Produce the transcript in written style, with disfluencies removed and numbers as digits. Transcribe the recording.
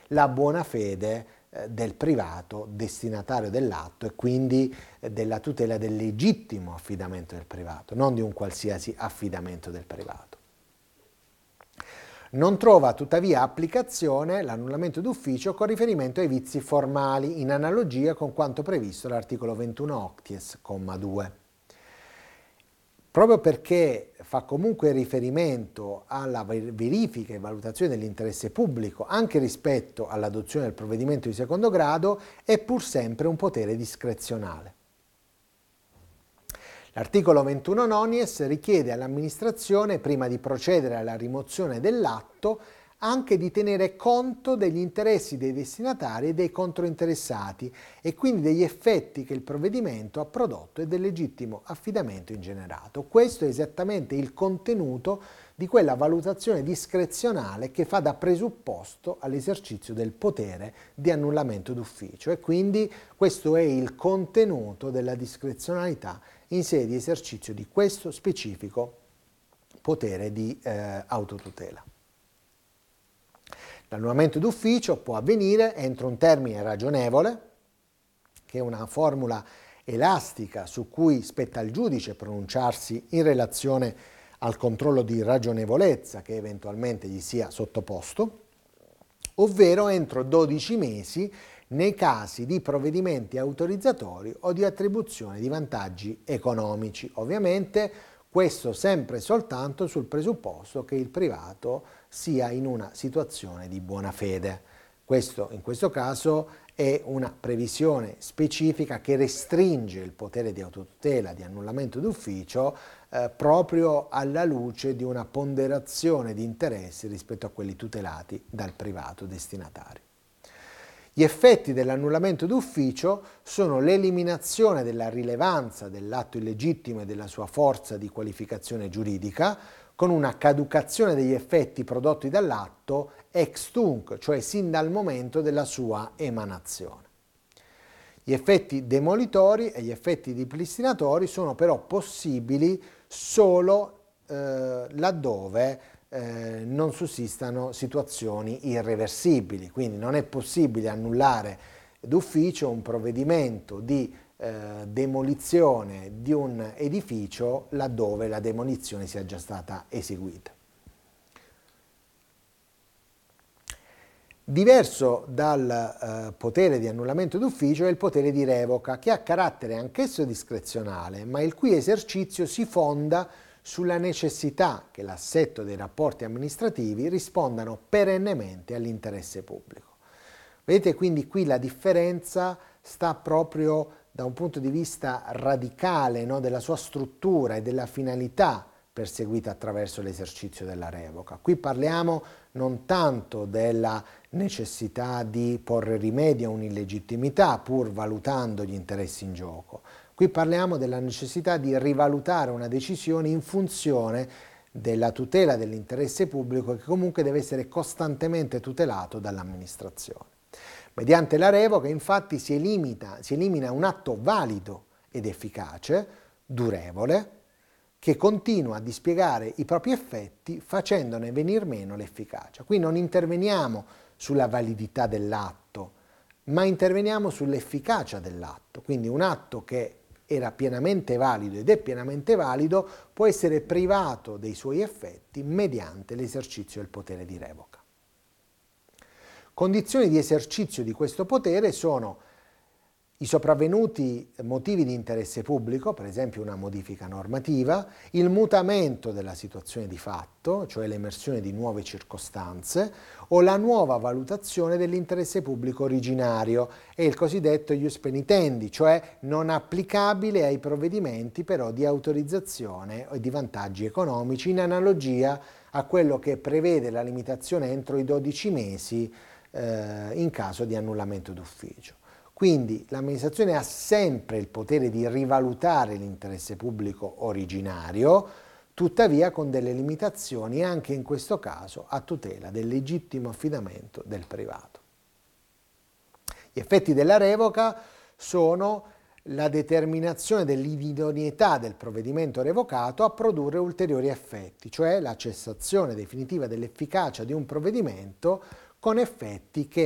la buona fede del privato destinatario dell'atto e quindi della tutela del legittimo affidamento del privato, non di un qualsiasi affidamento del privato. Non trova tuttavia applicazione l'annullamento d'ufficio con riferimento ai vizi formali, in analogia con quanto previsto dall'articolo 21 octies, comma 2. Proprio perché fa comunque riferimento alla verifica e valutazione dell'interesse pubblico anche rispetto all'adozione del provvedimento di secondo grado, è pur sempre un potere discrezionale. L'articolo 21 nonies richiede all'amministrazione, prima di procedere alla rimozione dell'atto, anche di tenere conto degli interessi dei destinatari e dei controinteressati e quindi degli effetti che il provvedimento ha prodotto e del legittimo affidamento ingenerato. Questo è esattamente il contenuto di quella valutazione discrezionale che fa da presupposto all'esercizio del potere di annullamento d'ufficio e quindi questo è il contenuto della discrezionalità in sede di esercizio di questo specifico potere di autotutela. L'annullamento d'ufficio può avvenire entro un termine ragionevole, che è una formula elastica su cui spetta al giudice pronunciarsi in relazione al controllo di ragionevolezza che eventualmente gli sia sottoposto, ovvero entro 12 mesi nei casi di provvedimenti autorizzatori o di attribuzione di vantaggi economici. Ovviamente questo sempre e soltanto sul presupposto che il privato sia in una situazione di buona fede. Questo in questo caso è una previsione specifica che restringe il potere di autotutela, di annullamento d'ufficio, proprio alla luce di una ponderazione di interessi rispetto a quelli tutelati dal privato destinatario. Gli effetti dell'annullamento d'ufficio sono l'eliminazione della rilevanza dell'atto illegittimo e della sua forza di qualificazione giuridica, con una caducazione degli effetti prodotti dall'atto ex tunc, cioè sin dal momento della sua emanazione. Gli effetti demolitori e gli effetti dipristinatori sono però possibili solo laddove non sussistano situazioni irreversibili, quindi non è possibile annullare d'ufficio un provvedimento di demolizione di un edificio laddove la demolizione sia già stata eseguita. Diverso dal potere di annullamento d'ufficio è il potere di revoca, che ha carattere anch'esso discrezionale, ma il cui esercizio si fonda sulla necessità che l'assetto dei rapporti amministrativi rispondano perennemente all'interesse pubblico. Vedete quindi qui la differenza sta proprio da un punto di vista radicale, no, della sua struttura e della finalità perseguita attraverso l'esercizio della revoca. Qui parliamo non tanto della necessità di porre rimedio a un'illegittimità pur valutando gli interessi in gioco. Qui parliamo della necessità di rivalutare una decisione in funzione della tutela dell'interesse pubblico che comunque deve essere costantemente tutelato dall'amministrazione. Mediante la revoca infatti si elimina un atto valido ed efficace, durevole, che continua a dispiegare i propri effetti facendone venir meno l'efficacia. Qui non interveniamo sulla validità dell'atto, ma interveniamo sull'efficacia dell'atto. Quindi un atto che era pienamente valido ed è pienamente valido può essere privato dei suoi effetti mediante l'esercizio del potere di revoca. Condizioni di esercizio di questo potere sono i sopravvenuti motivi di interesse pubblico, per esempio una modifica normativa, il mutamento della situazione di fatto, cioè l'emersione di nuove circostanze, o la nuova valutazione dell'interesse pubblico originario e il cosiddetto ius penitendi, cioè non applicabile ai provvedimenti però di autorizzazione e di vantaggi economici, in analogia a quello che prevede la limitazione entro i 12 mesi in caso di annullamento d'ufficio. Quindi l'amministrazione ha sempre il potere di rivalutare l'interesse pubblico originario, tuttavia con delle limitazioni anche in questo caso a tutela del legittimo affidamento del privato. Gli effetti della revoca sono la determinazione dell'idoneità del provvedimento revocato a produrre ulteriori effetti, cioè la cessazione definitiva dell'efficacia di un provvedimento con effetti che